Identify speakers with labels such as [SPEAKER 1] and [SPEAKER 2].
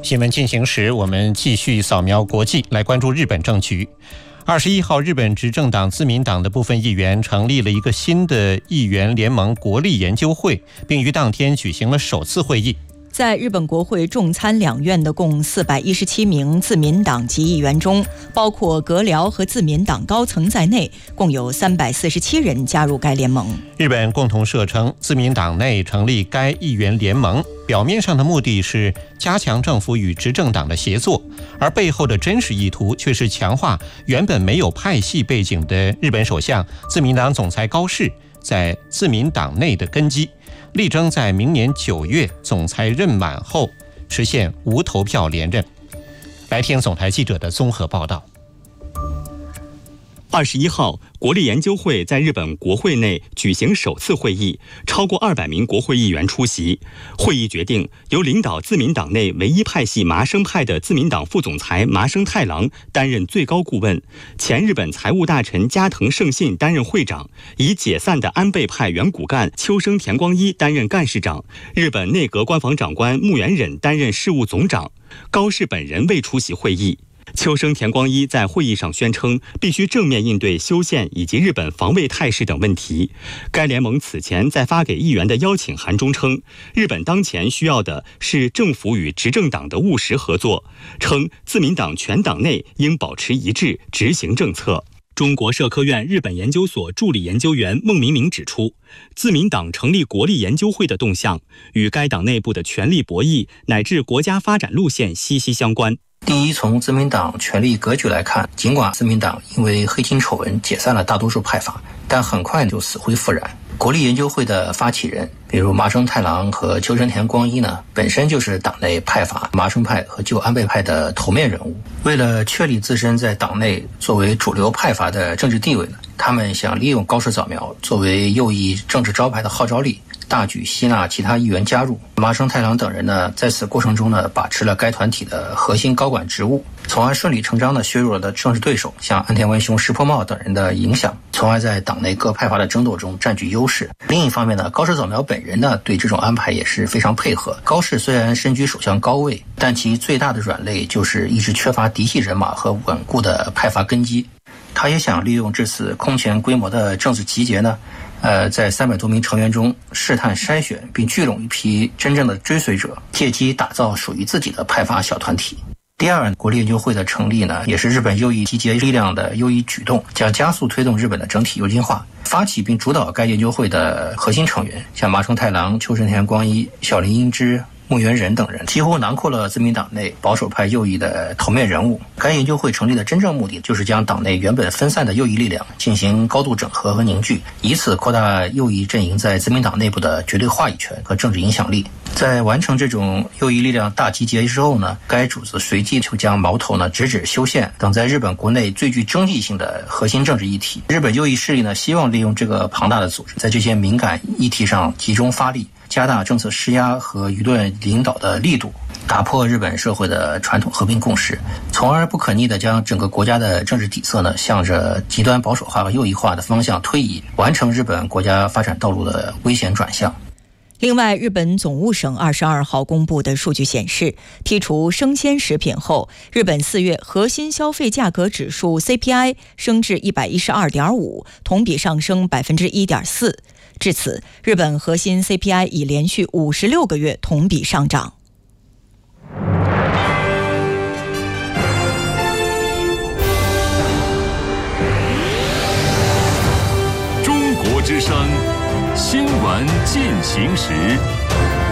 [SPEAKER 1] 新闻进行时，我们继续扫描国际，来关注日本政局。21号，日本执政党自民党的部分议员成立了一个新的议员联盟国立研究会，并于当天举行了首次会议。
[SPEAKER 2] 在日本国会众参两院的共417名自民党籍议员中，包括阁僚和自民党高层在内，共有347人加入该联盟。
[SPEAKER 1] 日本共同社称，自民党内成立该议员联盟，表面上的目的是加强政府与执政党的协作，而背后的真实意图却是强化原本没有派系背景的日本首相自民党总裁高市在自民党内的根基，力争在明年9月总裁任满后实现无投票连任。来听总台记者的综合报道。
[SPEAKER 3] 21号，国立研究会在日本国会内举行首次会议，超过200名国会议员出席。会议决定由领导自民党内唯一派系麻生派的自民党副总裁麻生太郎担任最高顾问，前日本财务大臣加藤胜信担任会长，以解散的安倍派原骨干秋生田光一担任干事长，日本内阁官房长官木原忍担任事务总长。高市本人未出席会议。秋生田光一在会议上宣称，必须正面应对修宪以及日本防卫态势等问题。该联盟此前在发给议员的邀请函中称，日本当前需要的是政府与执政党的务实合作，称自民党全党内应保持一致，执行政策。中国社科院日本研究所助理研究员孟明明指出，自民党成立国立研究会的动向与该党内部的权力博弈乃至国家发展路线息息相关。
[SPEAKER 4] 第一，从自民党权力格局来看，尽管自民党因为黑金丑闻解散了大多数派阀，但很快就死灰复燃。国立研究会的发起人，比如麻生太郎和秋生田光一呢，本身就是党内派阀麻生派和旧安倍派的头面人物。为了确立自身在党内作为主流派阀的政治地位呢，他们想利用高市早苗作为右翼政治招牌的号召力，大举吸纳其他议员加入。麻生太郎等人呢，在此过程中呢，把持了该团体的核心高管职务，从而顺理成章地削弱了政治对手像岸田文雄、石破茂等人的影响，从而在党内各派阀的争斗中占据优势。另一方面呢，高市早苗本人呢，对这种安排也是非常配合。高市虽然身居首相高位，但其最大的软肋就是一直缺乏嫡系人马和稳固的派阀根基。他也想利用这次空前规模的政治集结呢，在300多名成员中试探筛选并聚拢一批真正的追随者，借机打造属于自己的派阀小团体。第二，国立研究会的成立呢，也是日本右翼集结力量的优异举动，将加速推动日本的整体右翼化。发起并主导该研究会的核心成员，像麻生太郎、秋生田光一、小林英之、木原忍等人，几乎囊括了自民党内保守派右翼的头面人物。该研究会成立的真正目的，就是将党内原本分散的右翼力量进行高度整合和凝聚，以此扩大右翼阵营在自民党内部的绝对话语权和政治影响力。在完成这种右翼力量大集结之后呢，该组织随即就将矛头呢直指修宪等在日本国内最具争议性的核心政治议题。日本右翼势力呢，希望利用这个庞大的组织，在这些敏感议题上集中发力，加大政策施压和舆论领导的力度，打破日本社会的传统和平共识，从而不可逆地将整个国家的政治底色呢，向着极端保守化和右翼化的方向推移，完成日本国家发展道路的危险转向。
[SPEAKER 2] 另外，日本总务省22号公布的数据显示，剔除生鲜食品后，日本4月核心消费价格指数 CPI 升至 112.5%， 同比上升 1.4%。至此，日本核心 CPI 已连续56个月同比上涨。
[SPEAKER 5] 中国之声新闻进行时。